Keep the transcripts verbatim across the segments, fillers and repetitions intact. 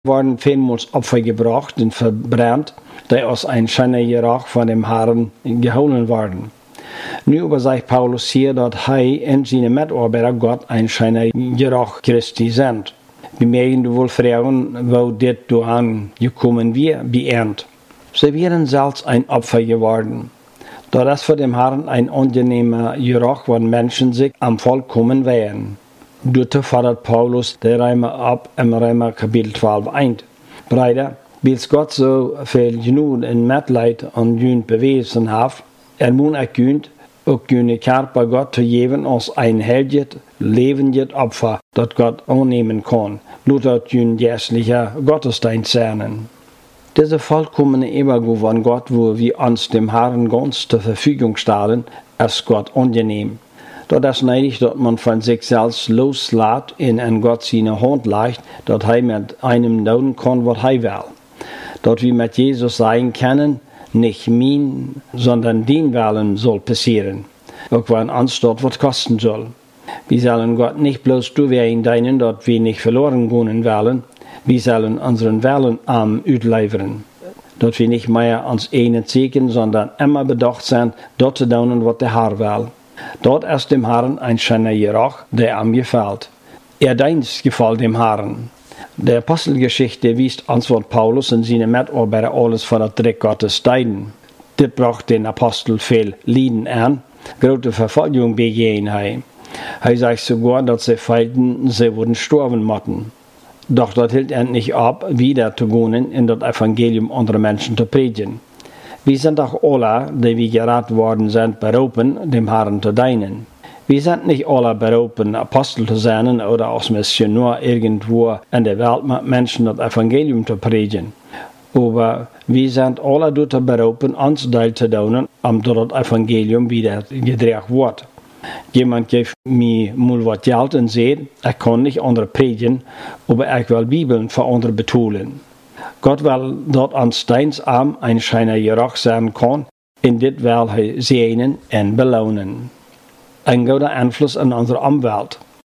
worden vielmals Opfer gebracht und verbrannt, die aus ein schöner Geruch von dem Herrn geholt worden. Nu aber sagt Paulus hier, dass er und seine Mitarbeiter Gott ein schöner Geruch Christi sind. Wir mögen wohl fragen, wo das du angekommen wir beernt. Sie wären selbst ein Opfer geworden. Da das für den Herrn ein angenehmer Geruch, wenn Menschen sich am vollkommen wären. Dort fordert Paulus die Römer ab im Römer Kapitel zwölf ein. Brüder, weil Gott so viel Genug und Mitleid an jün bewiesen hat, er muss erkühnt, auch jüne Körper Gott zu geben als ein heiliges, lebendes Opfer, das Gott annehmen kann, nur dort jün jährlicher Gottesdienst sein. Diese vollkommene Übergabe von Gott, wo wir uns dem Herrn ganz zur Verfügung stellen, ist Gott angenehm. Dort ist nötig, dass man von sich selbst loslässt und in Gott seine Hand legt, dass er mit einem tun kann, was er will. Dass wir mit Jesus sagen können, nicht mein, sondern dein Willen soll passieren. Auch wenn uns dort was kosten soll. Wir sollen Gott nicht bloß durchwehen dienen, dass wir nicht verloren gehen wollen. Wir sollen unseren Willen am ausliefern. Dass wir nicht mehr ans eine ziehen, sondern immer bedacht sind, dort zu tun, was der Herr will. Dort ist dem Herrn ein schöner Geruch, der ihm gefällt. Er Dienst gefällt dem Herrn. Die Apostelgeschichte wies uns, was Paulus und seine Mitarbeiter alles von der Dreck Gottes deiden. Das braucht den Apostel viel Leiden an, große Verfolgung begehen haben. Er sagt sogar, dass sie feilten, sie würden sterben mussten. Doch das hielt er nicht ab, wieder zu gehen, in das Evangelium andere Menschen zu predigen. Wir sind auch alle, die wir geraten worden sind, berufen, dem Herrn zu dienen. Wir sind nicht alle berufen, Apostel zu sein oder als Missionar irgendwo in der Welt mit Menschen das Evangelium zu predigen. Aber wir sind alle dazu berufen, uns teil zu tun, um das Evangelium wieder gedreht wird. Jemand gibt mir mal was Geld und sagt, ich kann nicht andere predigen, aber ich will Bibeln für andere betonen. Gott will, dass uns Diensarm ein schöner Geruch sein kann, und das will er segnen und belohnen. Ein guter Einfluss in unsere Umwelt.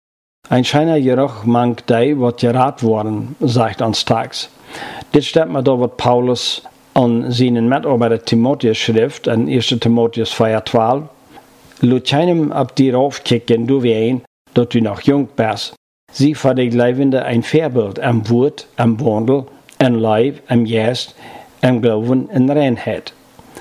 Ein schöner Geruch mag die, was geraten worden, sagt uns tags. Das steht mir da, was Paulus an seinen Mitarbeiter Timotheus schrift, in erster Timotheus vier zwölf. Lass keinem ab dir aufkicken, du wehen, dass du noch jung bist. Sie für die Leibende ein Vorbild am Wort, am Wandel, am Leib, am Geist, am Glauben und Reinheit.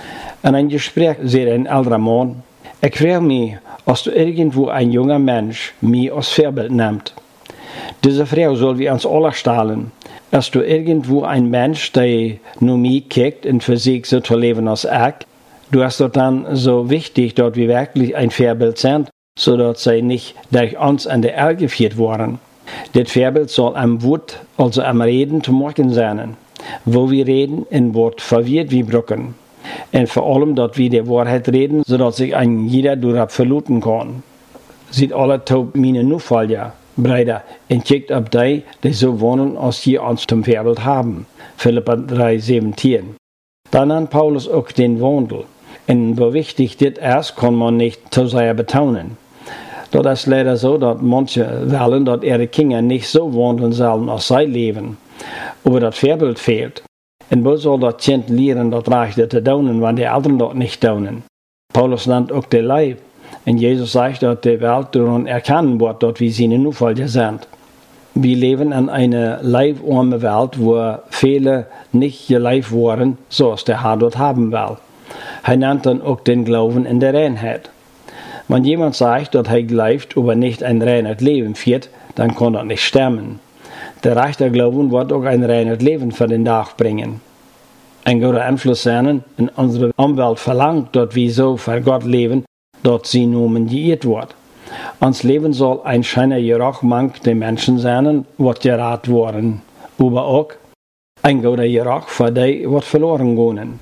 In einem Gespräch sagt ein älterer Mann, ich frage mich, als du irgendwo ein junger Mensch mich als Vorbild nimmst. Diese Frage soll wir uns alle stellen. Als du irgendwo ein Mensch, der nur mich kickt und für sich so zu leben als ich, du hast doch dann so wichtig, dass wir wirklich ein Vorbild sind, sodass sie nicht durch uns an der Erde geführt worden. Das Vorbild soll am Wort, also am Reden zu machen sein. Wo wir reden, in Wort verwirrt wie Brücken. Und vor allem, dass wir die Wahrheit reden, sodass sich ein jeder darauf verlassen kann. Sieht alle taub meine Nachfolger, Brüder, und kickt ab die, die so wohnen, als sie uns zum Vorbild haben. Philipper drei siebzehn. Dann nennt Paulus auch den Wandel. Und wo wichtig das ist, kann man nicht zu sehr betonen. Das ist leider so, dass manche wollen, dass ihre Kinder nicht so wandeln sollen, als sie leben. Aber das Vorbild fehlt. Und wo soll das Kind lernen, das Rechte zu tun, wenn die Eltern das nicht tun? Paulus nennt auch den Leib. Und Jesus sagt, dass die Welt daran erkennen wird, dass wir seine Nachfolger sind. Wir leben in einer leibarmen Welt, wo viele nicht gelebt wurden, so als der Herr dort haben will. Er nennt dann auch den Glauben in der Reinheit. Wenn jemand sagt, dass er glaubt, aber nicht ein reines Leben führt, dann kann das nicht stimmen. Der rechte Glauben wird auch ein reines Leben für den Tag bringen. Ein guter Einfluss sein in unsere Umwelt verlangt, dass wir so für Gott leben, dass sie Nomen geirrt wird. Uns Leben soll ein schöner Geruch manch den Menschen sein, was geraten worden, aber auch ein guter Geruch für die, was verloren gehen.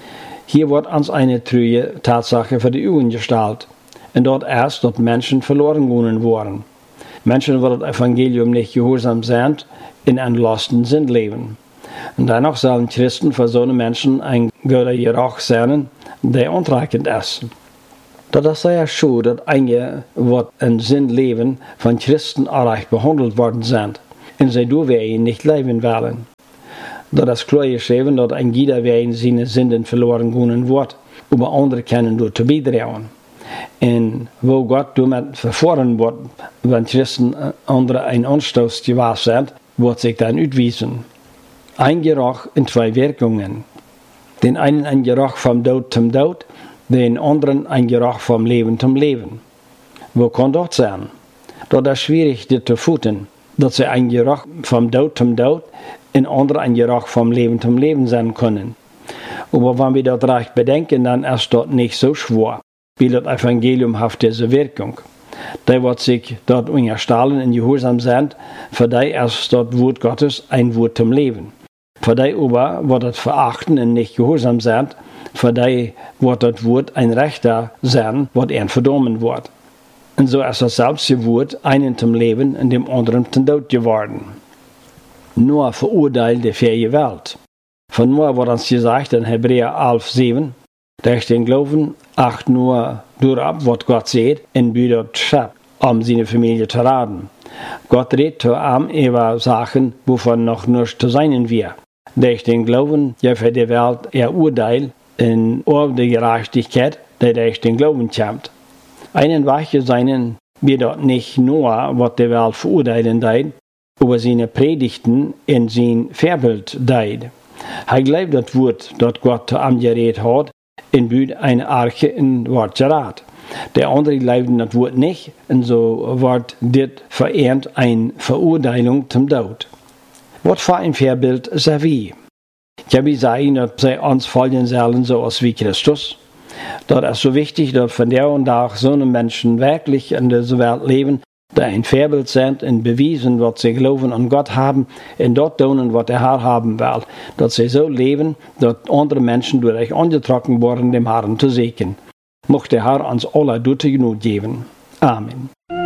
Hier wird uns eine treue Tatsache für die Augen gestellt. Und dort erst, dass Menschen verloren gehen worden. Menschen, die das Evangelium nicht gehorsam sind, in einem losten Sinn leben. Und dennoch sollen Christen für so eine Menschen ein guter Geruch sein, der antragend ist. Das ist sehr schön, dass einige, die in Sinn leben, von Christen arg behandelt worden sind. und sie durch ihn nicht leben wollen. Da das klar geschrieben, dass ein jeder wegen seine Sünden verloren gehen wird, aber andere können dort beitragen. Und wo Gott damit verfahren wird, wenn Christen andere ein Anstoß gewahrt sind, wird sich dann utwiesen. Ein Geruch in zwei Wirkungen. Den einen ein Geruch vom Tod zum Tod, den anderen ein Geruch vom Leben zum Leben. Wo kann das sein? Dort ist schwierig, das zu fühlen, dass sie ein Geruch vom Tod zum Tod und andere ein Geruch vom Leben zum Leben sein können. Aber wenn wir das recht bedenken, dann ist das nicht so schwer, weil das Evangelium hat diese Wirkung. Die wird sich dort unterstellen und gehorsam sein, für die ist das Wort Gottes ein Wort zum Leben. Für die aber wird das verachten und nicht gehorsam sein, für die wird das Wort ein Rechter sein, was er verdammen wird. Und so ist das selbst Wort einen zum Leben und dem anderen zum Tod geworden. Nur verurteilt die fähige Welt. Von nur wird uns gesagt in Hebräer elf sieben, durch den Glauben acht nur durch ab, was Gott sieht, und bietet schafft, um seine Familie zu raten. Gott redet zu ihm über Sachen, wovon noch nichts zu sein wir. Durch den Glauben, ja für die Welt er Urteil in über die Gerechtigkeit, die durch den Glauben kommt. Einen Weiche seinen wir dort nicht nur, was die Welt verurteilen deid, aber seine Predigten in sein Vorbild deid. Er glaubt das Wort, das Gott zu ihm geredet hat, in büt eine Arche in Wort gerat. Der andere glaubt das Wort nicht, und so wird dit verehrt eine Verurteilung zum Tod. Was für ein Vorbild sind wir? Ich habe gesagt, dass sie uns folgen sollen, so als wie Christus. Das ist so wichtig, dass von der und da so eine Menschen wirklich in dieser Welt leben, die ein Vorbild sind und bewiesen, was sie glauben an Gott haben und dort tun, was der Herr haben will. Dass sie so leben, dass andere Menschen durch angetroffen worden, dem Herrn zu segnen. Mochte der Herr uns alle gute Genug geben. Amen.